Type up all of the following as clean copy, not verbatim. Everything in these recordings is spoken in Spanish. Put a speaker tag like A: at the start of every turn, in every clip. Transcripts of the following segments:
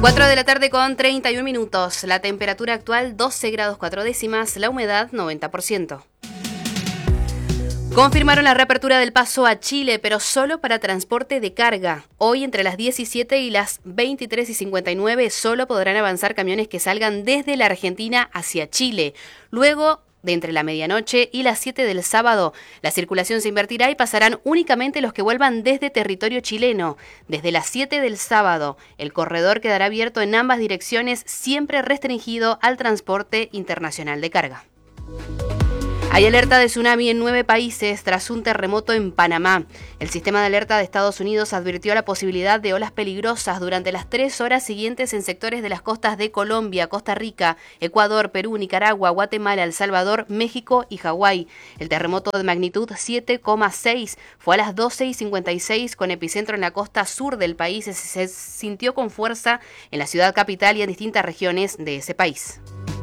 A: 4 de la tarde con 31 minutos. La temperatura actual 12 grados 4 décimas, la humedad 90%. Confirmaron la reapertura del paso a Chile, pero solo para transporte de carga. Hoy entre las 17 y las 23:59 solo podrán avanzar camiones que salgan desde la Argentina hacia Chile. Luego de entre la medianoche y las 7 del sábado, la circulación se invertirá y pasarán únicamente los que vuelvan desde territorio chileno. Desde las 7 del sábado, el corredor quedará abierto en ambas direcciones, siempre restringido al transporte internacional de carga. Hay alerta de tsunami en 9 países tras un terremoto en Panamá. El sistema de alerta de Estados Unidos advirtió la posibilidad de olas peligrosas durante las 3 horas siguientes en sectores de las costas de Colombia, Costa Rica, Ecuador, Perú, Nicaragua, Guatemala, El Salvador, México y Hawái. El terremoto de magnitud 7,6 fue a las 12:56 con epicentro en la costa sur del país y se sintió con fuerza en la ciudad capital y en distintas regiones de ese país.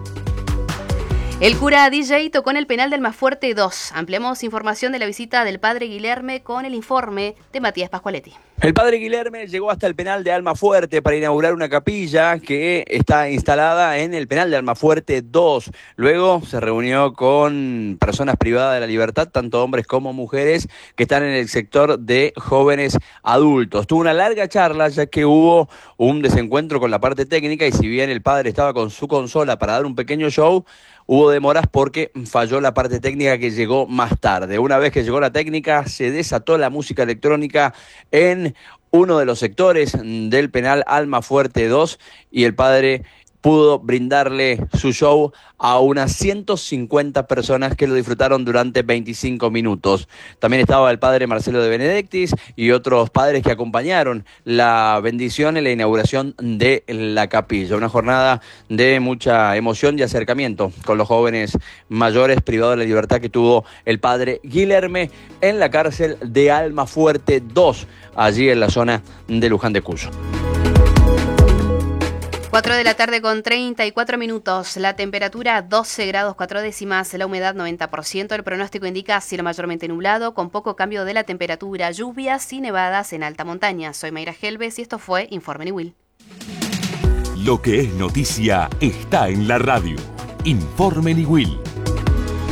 A: El cura DJ tocó en el penal de Almafuerte 2. Ampliamos información de la visita del padre Guilherme con el informe de Matías Pascualetti.
B: El padre Guilherme llegó hasta el penal de Almafuerte para inaugurar una capilla que está instalada en el penal de Almafuerte 2. Luego se reunió con personas privadas de la libertad, tanto hombres como mujeres, que están en el sector de jóvenes adultos. Tuvo una larga charla ya que hubo un desencuentro con la parte técnica y si bien el padre estaba con su consola para dar un pequeño show, hubo demoras porque falló la parte técnica que llegó más tarde. Una vez que llegó la técnica, se desató la música electrónica en uno de los sectores del penal Almafuerte 2 y el padre pudo brindarle su show a unas 150 personas que lo disfrutaron durante 25 minutos. También estaba el padre Marcelo de Benedictis y otros padres que acompañaron la bendición y la inauguración de la capilla. Una jornada de mucha emoción y acercamiento con los jóvenes mayores privados de la libertad que tuvo el padre Guilherme en la cárcel de Almafuerte 2, allí en la zona de Luján de Cuyo.
A: 4 de la tarde con 34 minutos, la temperatura 12 grados 4 décimas, la humedad 90%, el pronóstico indica cielo mayormente nublado, con poco cambio de la temperatura, lluvias y nevadas en alta montaña. Soy Mayra Gelbes y esto fue Informe Niwil.
C: Lo que es noticia está en la radio. Informe Niwil.